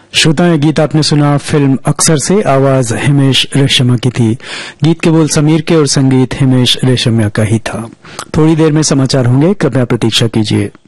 श्रोता, ये गीत आपने सुना फिल्म अक्सर से। आवाज हिमेश रेशमिया की थी। गीत के बोल समीर के और संगीत हिमेश रेशमिया का ही था। थोड़ी देर में समाचार होंगे, कृपया प्रतीक्षा कीजिए।